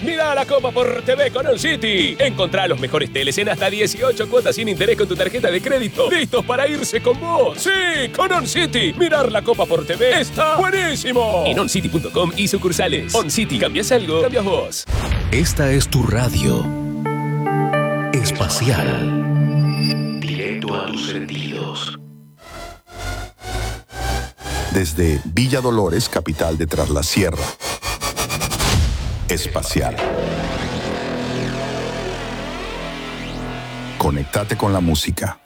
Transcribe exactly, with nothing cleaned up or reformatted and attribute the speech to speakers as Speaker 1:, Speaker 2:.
Speaker 1: Mira la Copa por T V con On City. Encontrá los mejores teles en hasta dieciocho cuotas sin interés con tu tarjeta de crédito. ¡Listos para irse con vos! ¡Sí! ¡Con On City! Mirar la Copa por T V está buenísimo. En oncity punto com y sucursales. On City. ¿Cambias algo? Cambias vos.
Speaker 2: Esta es tu radio espacial. Directo a tus sentidos.
Speaker 3: Desde Villa Dolores, capital de Tras la Sierra. Espacial. Conéctate con la música.